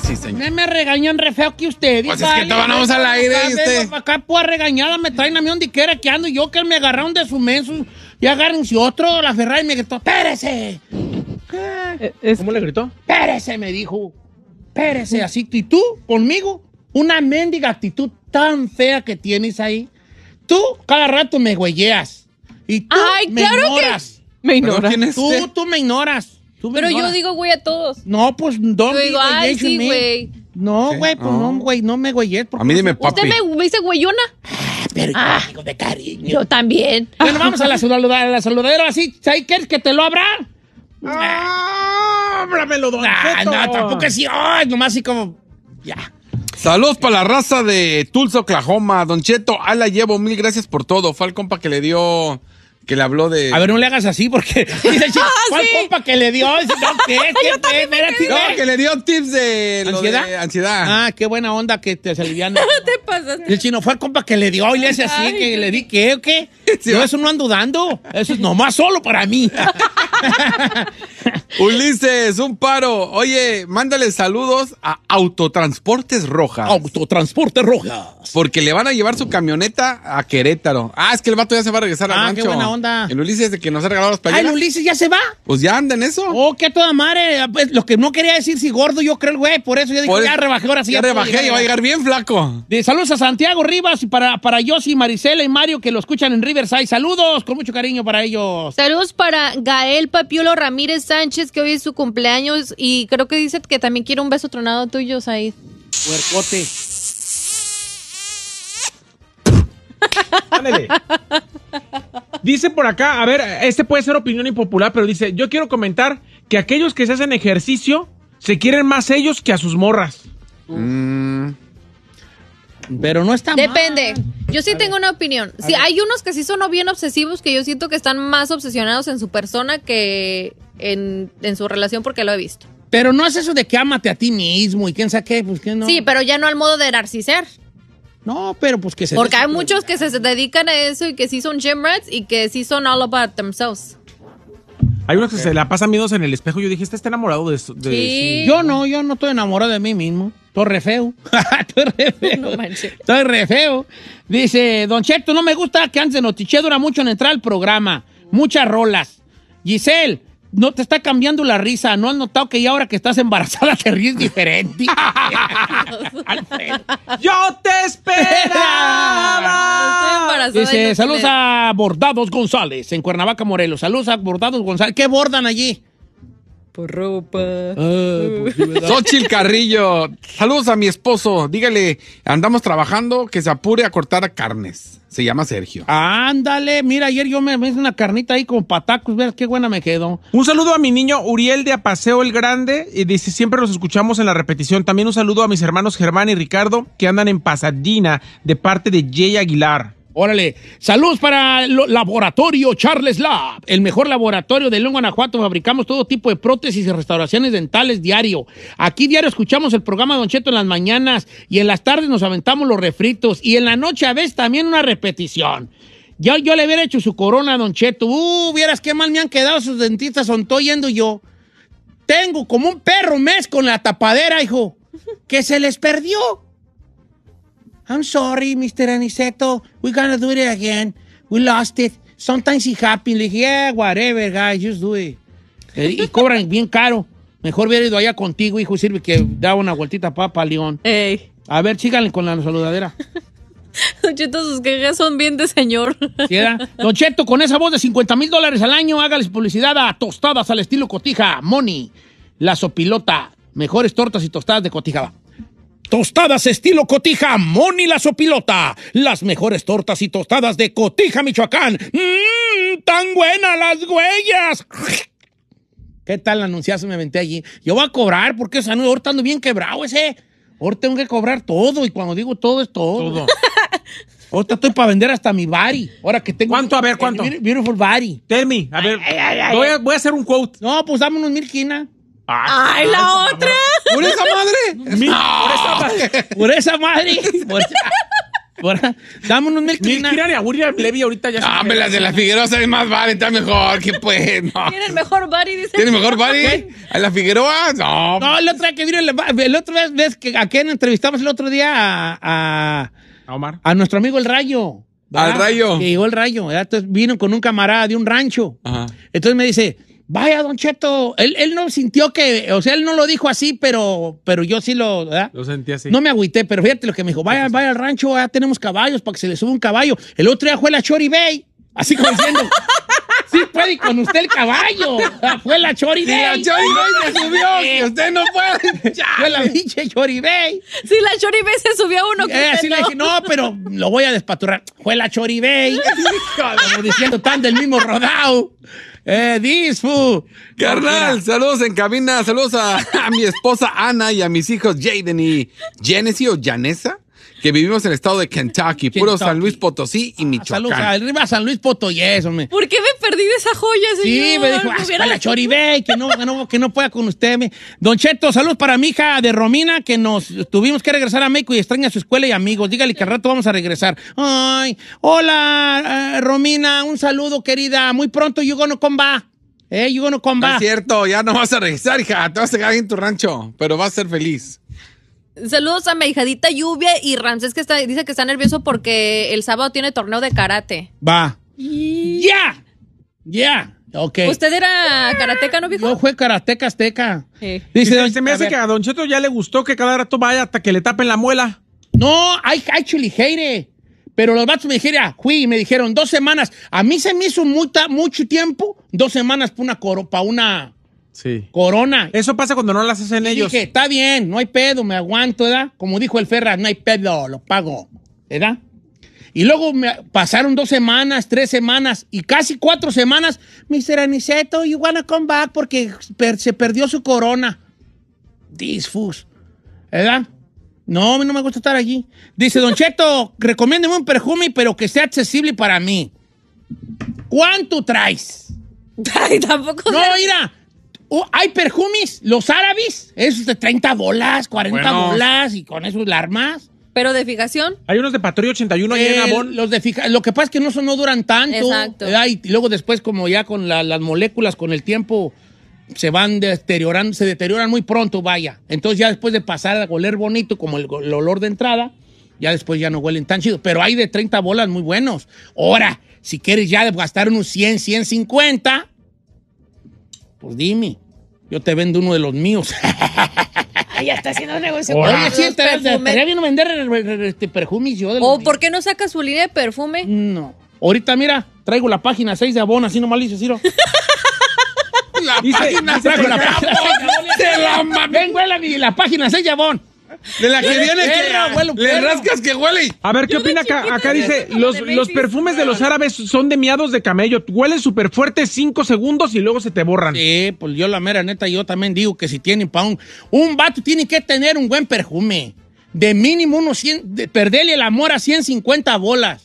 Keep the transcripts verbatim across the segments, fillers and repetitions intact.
sí, señor. Me, me regañan re feo que ustedes. Pues es que estábamos al aire y usted... Acá, pues, regañada, me traen a mí donde quiera que ando. Y yo que me agarraron de su menso. Y agárrense otro, la Ferrari me gritó, ¡espérese! Es... ¿Cómo le gritó? ¡Espérese! Me dijo. ¡Espérese! Así, y tú, conmigo, una mendiga actitud tan fea que tienes ahí. Tú, cada rato me güeyeas. Y tú Ay, me claro ignoras. Que... Me ignoras. ¿Quién es Tú, usted? tú me ignoras. Tú me Pero ignoras. yo digo güey a todos. No, pues, don't Yo digo, be ay, güeyation sí, me. güey. No, Sí. güey, pues Oh. no, güey, no me güeyes. A mí dime papi. ¿Usted me, me dice güeyona? Pero yo Ah. digo de cariño. Yo también. Bueno, vamos a la saludadera, a la saludadera, así. ¿Sabes quieres que te lo abra? ¡Ah! ¡Ábramelo, don Ah, Cheto! no, tampoco así. Ay, nomás así como. Ya. Saludos para la raza de Tulsa, Oklahoma. Don Cheto, ahí la llevo. Mil gracias por todo. Fue al compa que le dio... Que le habló de... A ver, no le hagas así porque. Dice, chico, ¿cuál sí. compa que le dio? Dice, no, ¿qué? ¿Qué? ¿Qué? Espérate, No, güey. que le dio tips de... lo ¿Ansiedad? de ansiedad. Ah, qué buena onda que te alivian. ¿Qué te pasa? El chino fue el compa que le dio y le hace así, Ay, que no. le di qué o qué. Sí, Yo va. eso no ando dando. Eso es nomás solo para mí. Ulises, un paro. Oye, mándale saludos a Autotransportes Rojas. Autotransporte Rojas. Porque le van a llevar su camioneta a Querétaro. Ah, es que el vato ya se va a regresar al Ah, rancho. qué buena onda. El Ulises de que nos ha regalado las Ay, playeras. el Ulises ya se va. Pues ya anda en eso. Oh, qué a toda madre. Pues, lo que no quería decir si gordo, yo creo el güey. Por eso yo dije, Por ya eso- rebajé, ahora sí. ya puedo rebajé y va a llegar bien flaco. De saludos a Santiago Rivas y para, para Yossi, Marisela y Mario que lo escuchan en Riverside. Saludos, con mucho cariño para ellos. Saludos para Gael Papiolo Ramírez Sánchez, que hoy es su cumpleaños y creo que dice que también quiere un beso tronado tuyo, Said. Puercote. Ándale. Dice por acá, a ver, este puede ser opinión impopular, pero dice, yo quiero comentar que aquellos que se hacen ejercicio se quieren más ellos que a sus morras. Mm, Pero no está mal. Depende. Yo sí tengo una opinión. Sí, hay unos que sí son bien obsesivos, que yo siento que están más obsesionados en su persona que en, en su relación, porque lo he visto. Pero no es eso de que ámate a ti mismo y quién sabe qué, pues que no. Sí, pero ya no al modo de narcisear. No, pero pues que se... Porque hay muchos que se dedican a eso y que sí son gym rats y que sí son all about themselves. Hay unos que se la pasan viéndose en el espejo. Yo dije, este está enamorado de... de Sí. Yo no, yo no estoy enamorado de mí mismo. Estoy re feo. Estoy re feo. No manches. Estoy re feo. Dice, Don Cheto, no me gusta que antes de Notiche dura mucho en entrar al programa. Muchas rolas. Giselle, no te está cambiando la risa. ¿No has notado que ya ahora que estás embarazada te ríes diferente? Alfredo. ¡Yo te Estoy esperaba! embarazada y Dice, no saludos tiene- a Bordados González en Cuernavaca, Morelos. Saludos a Bordados González. ¿Qué bordan allí? Por ropa. Xochitl Carrillo. Saludos a mi esposo. Dígale, andamos trabajando, que se apure a cortar carnes. Se llama Sergio. Ándale, mira, ayer yo me me hice una carnita ahí con patacos, veas qué buena me quedó. Un saludo a mi niño Uriel de Apaseo el Grande. Y dice, siempre los escuchamos en la repetición. También un saludo a mis hermanos Germán y Ricardo, que andan en Pasadena, de parte de Jay Aguilar. Órale, saludos para el Laboratorio Charles Lab, el mejor laboratorio de León, Guanajuato. Fabricamos todo tipo de prótesis y restauraciones dentales diario. Aquí diario escuchamos el programa Don Cheto en las mañanas y en las tardes nos aventamos los refritos y en la noche a veces también una repetición. Yo, yo le hubiera hecho su corona a Don Cheto. Uh, vieras qué mal me han quedado sus dentistas, son estoy yendo yo. Tengo como un perro mes con la tapadera, hijo, que se les perdió. I'm sorry, mister Aniceto. We're gonna do it again. We lost it. Sometimes it happens. Le dije, yeah, whatever, guys, just do it. Eh, y cobran bien caro. Mejor hubiera ido allá contigo, hijo, sirve que da una vueltita para pa León. Ey. A ver, síganle con la saludadera. Don Cheto, sus quejas son bien de señor. ¿Sí era? Don Cheto, con esa voz de cincuenta mil dólares al año, hágales publicidad a tostadas al estilo Cotija. Moni, la sopilota. Mejores tortas y tostadas de Cotija. Va. Tostadas estilo Cotija, Moni la sopilota. Las mejores tortas y tostadas de Cotija, Michoacán. ¡Mmm! ¡Tan buenas las huellas! ¿Qué tal anunciazo me aventé allí? Yo voy a cobrar porque esa no, ahorita ando bien quebrado ese. Ahorita tengo que cobrar todo y cuando digo todo es todo. Todo. Ahorita estoy para vender hasta mi body. Ahora que tengo... ¿Cuánto? A ver, ¿cuánto? el Beautiful body. Tell me, a ver, Ay, ay, ay, voy, ay. a, voy a hacer un quote. No, pues dame unos mil quina. ¡Ay, la otra! ¿Por esa madre? Mil, por esa madre. Por esa madre. Por esa- ¿verdad? Dame unos Milk Milk Tina. Tina y William Levy ahorita ya... No, hombre, las de la Figueroa saben más vale, está mejor. ¿Qué pues? No. Tienen mejor body, dice. ¿Tiene mejor body? ¿A la Figueroa? No. No, el otro día que vino, el, el otro vez, ves que a quién entrevistamos el otro día a, a, A Omar. a nuestro amigo El Rayo. ¿verdad? Al Rayo. Que llegó El Rayo, ¿verdad? Entonces vino con un camarada de un rancho. Ajá. Entonces me dice, vaya, Don Cheto, él, él no sintió que, o sea, él no lo dijo así, pero, pero yo sí lo, ¿verdad? Lo sentí así. No me agüité, pero fíjate lo que me dijo, vaya, vaya al rancho, ya tenemos caballos para que se le suba un caballo. El otro día fue la Chori Bay, así como diciendo, sí puede ir con usted el caballo. Fue la Chori Si Bay. la Chori Bay se subió, que usted no puede. Fue la pinche Chori Bay. Si la Chori Bay se subió a uno. que Eh, usted así le no. dije, no, pero lo voy a despaturrar. Fue la Chori Bay. Como diciendo, tan del mismo rodado. Eh, disfu. Carnal, saludos en cabina, saludos a, a mi esposa Ana y a mis hijos Jaden y Genesis o Janessa, que vivimos en el estado de Kentucky, puro Kentucky. San Luis Potosí y Saludos Michoacán. arriba San Luis Potoyés, hombre. ¿Por qué me perdí de esa joya, señor? Sí, me dijo, No ah, hubiera- fue la Chori Bay, que no, que no, que no pueda con usted. me. Don Cheto, saludos para mi hija de Romina, que nos tuvimos que regresar a México y extraña su escuela y amigos. Dígale que al rato vamos a regresar. Ay, hola, eh, Romina, un saludo, querida. Muy pronto you gonna come back. Eh, you gonna come No es back. cierto, ya no vas a regresar, hija, te vas a quedar ahí en tu rancho, pero vas a ser feliz. Saludos a mi hijadita Lluvia y Ramsés, que está, dice que está nervioso porque el sábado tiene torneo de karate. Va. Ya. Ya. Ok. ¿Usted era karateca, no, viejo? Yo fue karateca azteca. Sí. Dice, Se, don- se me a hace ver. que a Don Cheto ya le gustó que cada rato vaya hasta que le tapen la muela. No, I actually hate it. Pero los vatos me dijeron, fui y me dijeron dos semanas. A mí se me hizo mucha, mucho tiempo, dos semanas para una, coro, pa una Sí. corona. Eso pasa cuando no las hacen Y ellos. dije, está bien, no hay pedo, me aguanto, ¿verdad? Como dijo el Ferraz, no hay pedo, lo pago, ¿verdad? Y luego me pasaron dos semanas, tres semanas y casi cuatro semanas. mister Aniceto, you wanna come back porque per- se perdió su corona. Disfus, ¿verdad? No, a mí no me gusta estar allí. Dice, Don Cheto, recomiéndeme un perfume, pero que sea accesible para mí. ¿Cuánto traes? Ay, tampoco. No, sé. mira, oh, hay perfumes, los árabes, esos de treinta bolas, cuarenta Buenos. bolas, y con eso la armas. Pero de fijación. Hay unos de Patrulla ochenta y uno ahí en Eh, Avon. los de fija- lo que pasa es que no, son- no duran tanto. Exacto. ¿verdad? Y luego después, como ya con la- las moléculas, con el tiempo, se van deteriorando, se deterioran muy pronto, vaya. Entonces ya después de pasar a oler bonito, como el, el olor de entrada, ya después ya no huelen tan chido. Pero hay de treinta bolas muy buenos. Ahora, si quieres ya gastar unos cien, ciento cincuenta, pues dime. Yo te vendo uno de los míos. Ay, ya está haciendo negocio. Oye, con sí, los te perfumes. estaría bien vender este, perfumes yo de los ¿O míos. por qué no saca su línea de perfume? No. Ahorita, mira, traigo la página seis de Avon, así nomás le hice, Ciro. La Dice- página dice Traigo se la página seis de Avon. Se la ma- Ven, huela mi- la página seis de Avon. de la que viene Perro, que huelo, le perro. rascas que huele. A ver, ¿qué Yo de opina acá? chiquita Acá me dice, hacía como los, de los Macy's. perfumes de los árabes son de miados de camello. Huelen súper fuertes cinco segundos y luego se te borran. Sí, pues yo la mera neta, yo también digo que si tienen pa' un... Un vato tiene que tener un buen perfume. De mínimo unos cien... De perderle el amor a ciento cincuenta bolas.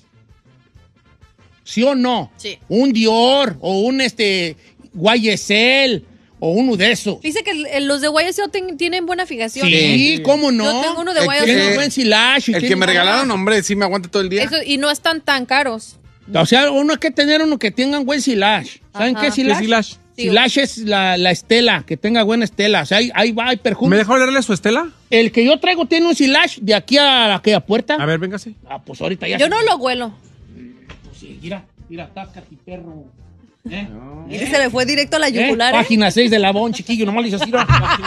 ¿Sí o no? Sí. Un Dior o un este... Y S L o uno de esos. Dice que el- los de Y S L ten- tienen buena fijación. Sí, ¿cómo no? Yo tengo uno de El Y que- S Tiene L. un buen silage. El que tiene- me regalaron, hombre, sí me aguanta todo el día. Eso- y no están tan caros. O sea, uno hay que tener uno que tenga buen silage. ¿Saben Ajá. qué silage? ¿Qué silage? Sí. Silage es la, la estela, que tenga buena estela. O sea, ahí, ahí va, hay perfume. ¿Me deja olerle su estela? El que yo traigo tiene un silage de aquí a aquella puerta. A ver, véngase. Ah, pues ahorita ya. Yo se- no lo huelo. Pues sí, mira, mira, táscate, perro. ¿Eh? Y se le fue directo a la ¿Eh? yugular. ¿eh? Página seis de Avon, chiquillo, nomás le hice así. ¿no?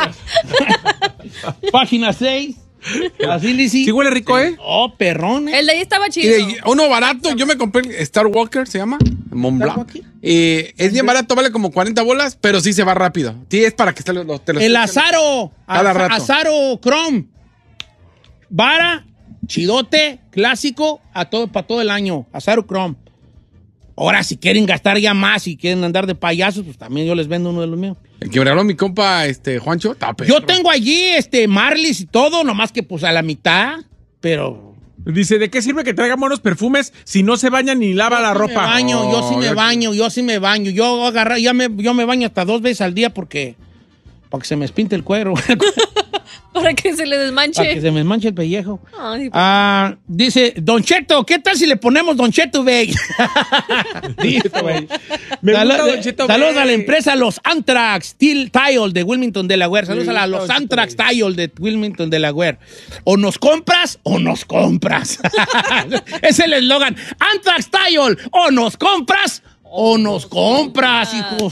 Página seis. Así le hice. Sí huele rico, ¿eh? Oh, perrón. ¿eh? El de ahí estaba Y chido. de- uno barato, yo me compré el Star Walker, se llama, Mont Blanc. Walker? Eh, es bien barato, vale como cuarenta bolas, pero sí se va rápido. Sí, es para que te lo, te lo- El Azaro. Cada Az- rato. Azaro Chrome. Vara, chidote, clásico, a todo, para todo el año. Azaro Chrome. Ahora, si quieren gastar ya más y quieren andar de payasos, pues también yo les vendo uno de los míos. El que me regaló mi compa, este, Juancho, está perro. Yo tengo allí este Marlis y todo, nomás que pues a la mitad, pero... Dice, ¿de qué sirve que traigan buenos perfumes si no se bañan ni lava la Yo sí ropa? me baño, yo sí Oh, me ya- baño, yo sí me baño. Yo agarra, ya me, yo me baño hasta dos veces al día porque... Para que se me espinte el cuero. Para que se le desmanche. Para que se me desmanche el pellejo. Ay, Ah, dice, Don Cheto, ¿qué tal si le ponemos Don Cheto Bay? Dice, güey. Me Salud- gusta Don Cheto Saludos Bay. a la empresa Los Anthrax Steel Tile de Wilmington, Delaware. Saludos Sí, a la Los Don Cheto Anthrax Bay. Tile de Wilmington, Delaware. O nos compras o nos compras. Es el eslogan. Anthrax Tile, o nos compras o nos compras, hijo.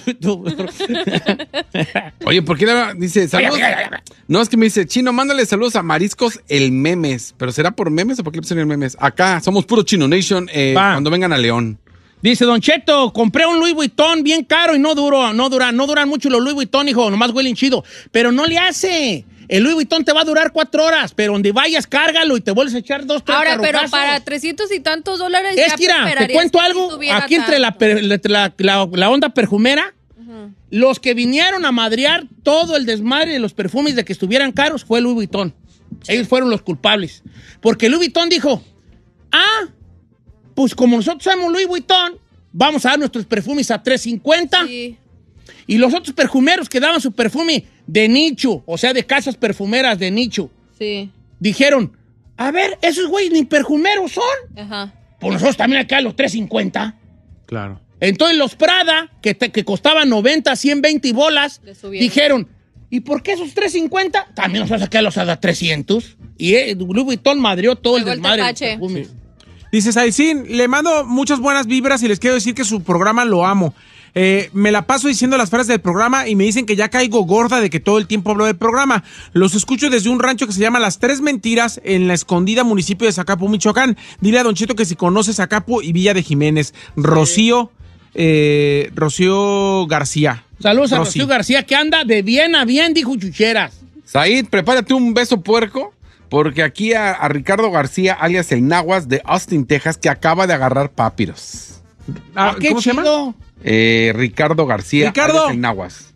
Oye, ¿por qué le dice saludos? No, es que me dice, Chino, mándale saludos a Mariscos el Memes. ¿Pero será por memes o por qué le pusieron el memes? Acá, somos puro Chino Nation eh, Va. cuando vengan a León. Dice Don Cheto, compré un Louis Vuitton bien caro y no duró, no duran, no duran mucho los Louis Vuitton, hijo, nomás huelen chido. Pero no le hace. El Louis Vuitton te va a durar cuatro horas, pero donde vayas, cárgalo y te vuelves a echar dos, tres Ahora, pero carrujazos. para trescientos y tantos dólares. Es ya que, mira, te esperarías cuento que algo, estuviera aquí entre la, tanto. per- entre la, la- la onda perfumera, los que vinieron a madrear todo el desmadre de los perfumes de que estuvieran caros fue Louis Vuitton. Ellos fueron los culpables. Porque Louis Vuitton dijo, ah, pues como nosotros somos Louis Vuitton, vamos a dar nuestros perfumes a tres cincuenta. Sí. Y los otros perfumeros que daban su perfume de nicho, o sea, de casas perfumeras de nicho, Sí. dijeron, a ver, esos güeyes ni perfumeros son. Ajá. Pues nosotros también acá los tres cincuenta. Claro. Entonces los Prada, que, te- que costaban noventa, ciento veinte bolas, Le subieron. dijeron, ¿y por qué esos tres cincuenta? También nosotros acá los a dar trescientos. Y eh, Louis Vuitton madrió todo el Luego el desmadre de los tepache. perfumes. Dice Saicín, le mando muchas buenas vibras y les quiero decir que su programa lo amo. Eh, me la paso diciendo las frases del programa y me dicen que ya caigo gorda de que todo el tiempo hablo del programa. Los escucho desde un rancho que se llama Las Tres Mentiras en la escondida municipio de Zacapu, Michoacán. Dile a Don Cheto que si conoce Zacapu y Villa de Jiménez. Rocío, eh, Rocío García. Saludos a Rosy. Rocío García, que anda de bien a bien, dijo Chucheras. Said, prepárate un beso puerco, porque aquí a, a Ricardo García, alias el Nahuas de Austin, Texas, que acaba de agarrar papiros. Ah, qué ¿Cómo se llama? chido. Eh, Ricardo García, Ricardo. alias el Nahuas.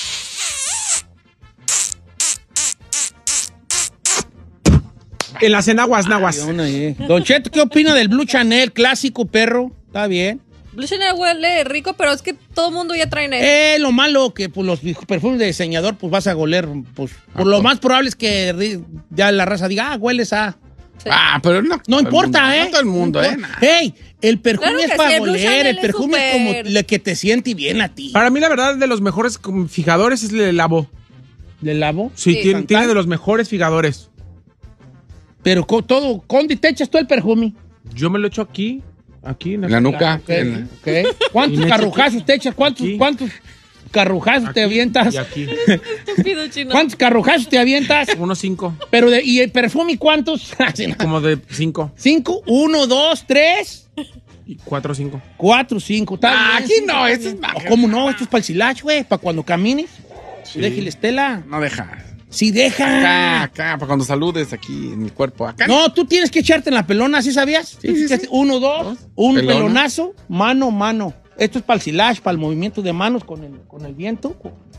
En las enaguas, naguas. Ay, una, eh. Don Cheto, ¿qué opina del Blue Chanel clásico, perro? ¿Está bien? Blue Chanel huele rico, pero es que todo el mundo ya trae eso. Eh, lo malo que pues, los perfumes de diseñador, pues vas a oler, pues, por lo más probable es que ri- ya la raza diga, ah, hueles a... Sí. Ah, pero no. No todo el importa, mundo, ¿eh? No todo el mundo, No ¿eh? importa. Hey, el perfume Claro que es sí, para el Blue oler, Chanel el es perfume es súper- como lo que te siente bien a ti. Para mí, la verdad, de los mejores como fijadores es el Labo. ¿Le lavo? Sí, Sí. tiene, ¿Santal? tiene de los mejores fijadores. Pero con todo, Condi, te echas todo el perfume. Yo me lo echo aquí, aquí. En la nuca. Ok, en la- ok. ¿Cuántos Y me echo carrujazos te echas? ¿Cuántos, aquí. cuántos carrujazos te aquí avientas? Y aquí. Estúpido chino. ¿Cuántos carrujazos te avientas? Unos cinco. Pero de, ¿y el perfume cuántos? Así, no. Como de cinco. ¿Cinco? ¿Uno, dos, tres? Y cuatro o cinco. Cuatro, cinco. ¿Está Ah, bien? aquí Sí, no, está esto es bien. magia. ¿Cómo no? Esto es para el silage, güey. Para cuando camines. Déjale estela. No deja. Sí, deja. Acá, acá, para cuando saludes aquí en el cuerpo. Acá. No, tú tienes que echarte en la pelona, ¿sí sabías? Sí, sí, sí. Uno, dos, un Pelona. pelonazo, mano, mano. Esto es para el silage, para el movimiento de manos con el, con el viento.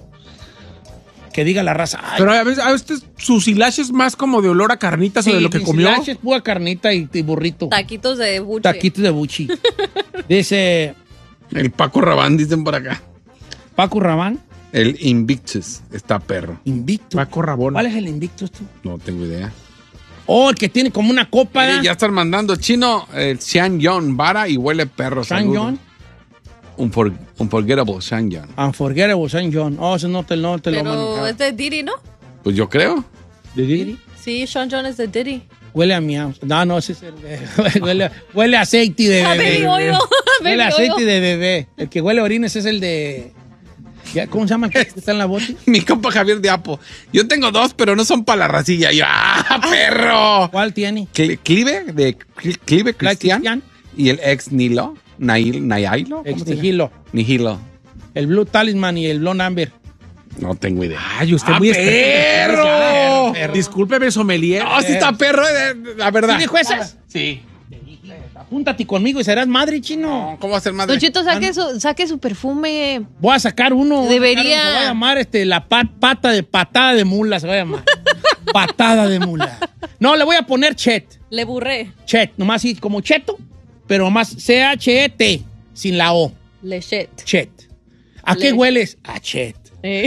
Que diga la raza. Ay, Pero a veces, a veces su silage es más como de olor a carnitas o de lo que mi comió. silage es pura carnita y, y burrito. Taquitos de buche. Taquitos de buchi. Dice El Paco Rabán, dicen por acá. Paco Rabán, El Invictus está perro. invicto. Paco Rabón. ¿Cuál es el invicto tú? No tengo idea. Oh, el que tiene como una copa. Mire, ¿verdad? ya están mandando chino el Xian Yon, vara y huele perro. San saludos. John. Unfor- unforgettable Xian Yon. Unforgettable San John. Oh, ese no te, no te lo Pero manejaba. es de Diddy, ¿no? Pues yo creo. Sí, Sean John es de Diddy. Huele a miau. No, no, ese es el de- huele, huele a aceite de A bebé. baby oil. Huele a Baby aceite oil. de bebé. El que huele a orines es el de... ¿Ya? ¿Cómo se llama el que está en la boti? Mi compa Javier de Apo. Yo tengo dos, pero no son para la racilla. Y yo, ¡ah, perro! ¿Cuál tiene? Cl- Clive, de Cl- Clive ¿La Cristian. Cristian? Y el ex Nilo. Nail, Nailo. ¿cómo Ex se llama? Nihilo. Nihilo. El Blue Talisman y el Blonde Amber. No tengo idea. Ay, usted ¡Ah, muy perro! experto. Discúlpeme, sommelier. No, sí está perro, eh, la verdad. ¿Sí dijo esas? Sí. Apúntate conmigo y serás madre, chino. No, ¿cómo va a ser madre? Don Chito, saque su, saque su perfume. Voy a sacar uno. voy a Debería. sacar uno, Se va a llamar este, la pat- pata de patada de mula, se va a llamar. Patada de mula. No, le voy a poner Chet. Le burré. Chet, nomás así como Cheto, pero más C H E T, sin la O. Le shit. Chet. ¿A Le- qué hueles? A Chet. Eh.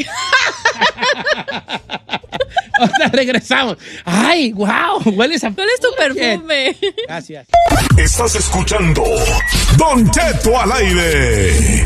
O sea, regresamos. ¡Ay, wow! Hueles a... ¿Cuál es tu perfume? Gracias. Estás escuchando Don Cheto al aire.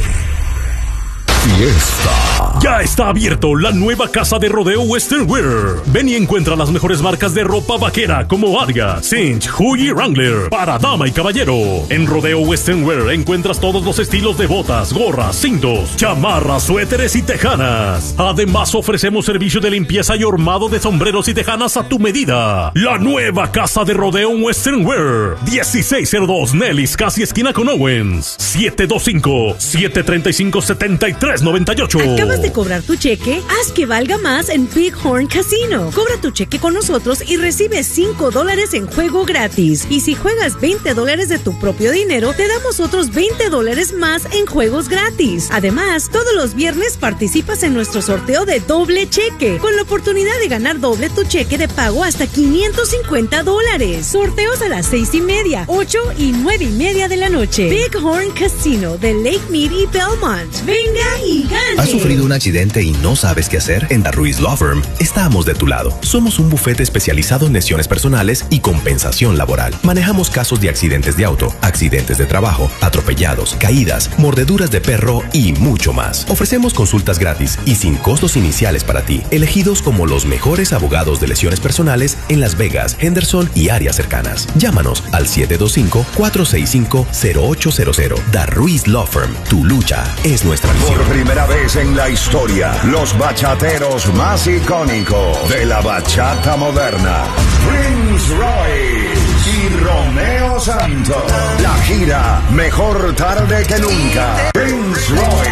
Fiesta. Ya está abierto la nueva casa de rodeo Western Wear. Ven y encuentra las mejores marcas de ropa vaquera como Adidas, Cinch, Huey y Wrangler para dama y caballero. En Rodeo Western Wear encuentras todos los estilos de botas, gorras, cintos, chamarras, suéteres y tejanas. Además ofrecemos servicio de limpieza y hormado de sombreros y tejanas a tu medida. La nueva casa de rodeo Western Wear. dieciséis cero dos Nellis, casi esquina con Owens. siete dos cinco, siete tres cinco, siete tres nueve ocho. ¿Acabas de cobrar tu cheque? Haz que valga más en Bighorn Casino. Cobra tu cheque con nosotros y recibes cinco dólares en juego gratis. Y si juegas veinte dólares de tu propio dinero, te damos otros veinte dólares más en juegos gratis. Además, todos los viernes participas en nuestro sorteo de doble cheque, con la oportunidad de ganar doble tu cheque de pago hasta quinientos cincuenta dólares. Sorteos a las seis y media, ocho y nueve y media de la noche. Bighorn Casino de Lake Mead y Belmont. Venga y gane. ¿Has sufrido un accidente y no sabes qué hacer? En The Ruiz Law Firm estamos de tu lado. Somos un bufete especializado en lesiones personales y compensación laboral. Manejamos casos de accidentes de auto, accidentes de trabajo, atropellados, caídas, mordeduras de perro y mucho más. Ofrecemos consultas gratis y sin costos iniciales para ti, elegidos como los mejores abogados de lesiones personales en Las Vegas, Henderson y áreas cercanas. Llámanos al siete dos cinco, cuatro seis cinco, cero ocho cero cero. The Ruiz Law Firm. Tu lucha es nuestra misión. Por primera vez en la historia, los bachateros más icónicos de la bachata moderna, Prince Royce y Romeo Santos. La gira Mejor Tarde que Nunca. Prince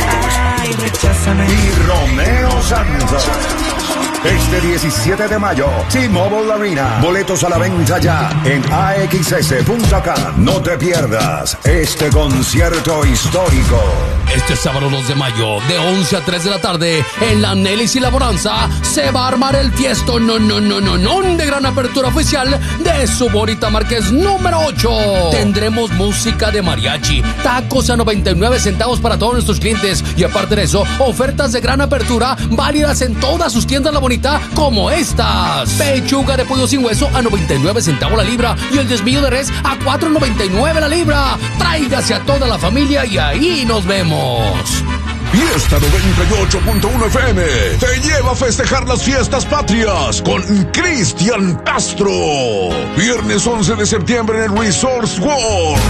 Royce y Romeo Santos. Este diecisiete de mayo, T-Mobile Arena. Boletos a la venta ya en A X S punto com. No te pierdas este concierto histórico. Este sábado dos de mayo, de once a tres de la tarde, en la Nellis y Laboranza, se va a armar el fiesto no, no, no, no, no, de gran apertura oficial de su Bonita Márquez número ocho. Tendremos música de mariachi, tacos a noventa y nueve centavos para todos nuestros clientes y aparte de eso, ofertas de gran apertura válidas en todas sus tiendas La Bonita, como estas. Pechuga de pollo sin hueso a noventa y nueve centavos la libra y el desmillo de res a cuatro noventa y nueve la libra. Tráigase a toda la familia y ahí nos vemos. Fiesta noventa y ocho punto uno F M te lleva a festejar las fiestas patrias con Cristian Castro. Viernes once de septiembre en el Resorts World.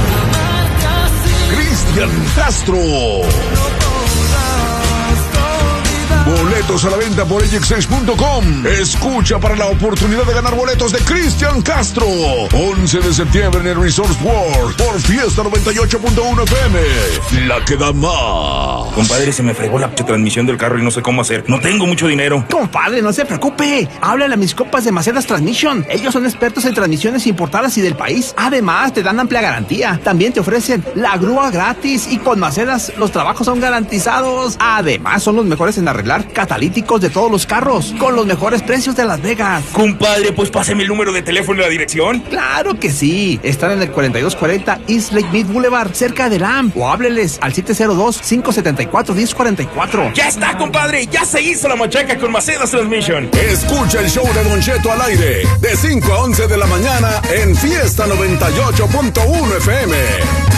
Cristian Castro. Boletos a la venta por A X S punto com. Escucha para la oportunidad de ganar boletos de Cristian Castro. once de septiembre en el Resorts World por Fiesta noventa y ocho punto uno F M. La que da más. Compadre, se me fregó la transmisión del carro y no sé cómo hacer. No tengo mucho dinero. Compadre, no se preocupe. Háblale a mis compas de Macedas Transmission. Ellos son expertos en transmisiones importadas y del país. Además, te dan amplia garantía. También te ofrecen la grúa gratis y con Macedas los trabajos son garantizados. Además, son los mejores en arreglar catalíticos de todos los carros con los mejores precios de Las Vegas. Compadre, pues páseme el número de teléfono y la dirección. Claro que sí. Están en el cuarenta y dos cuarenta East Lake Mead Boulevard, cerca de L A M. O hábleles al siete cero dos, cinco siete cuatro, uno cero cuatro cuatro. Ya está, compadre. Ya se hizo la machaca con Macedas Transmission. Escucha el show de Don Cheto al aire de cinco a once de la mañana en Fiesta noventa y ocho punto uno F M.